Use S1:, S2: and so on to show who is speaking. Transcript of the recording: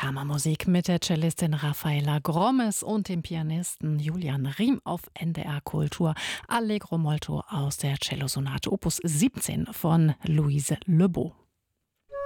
S1: Kammermusik mit der Cellistin Raffaella Grommes und dem Pianisten Julian Riem auf NDR Kultur. Allegro molto aus der Cellosonate Opus 17 von Louise Lebeau.